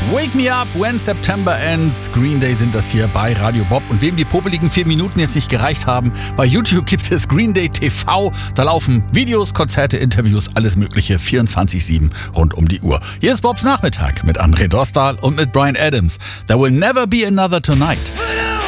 Wake Me Up When September Ends. Green Day sind das hier bei Radio Bob. Und wem die popeligen 4 Minuten jetzt nicht gereicht haben, bei YouTube gibt es Green Day TV. Da laufen Videos, Konzerte, Interviews, alles mögliche 24/7 rund um die Uhr. Hier ist Bobs Nachmittag mit André Dostal und mit Bryan Adams. There will never be another tonight.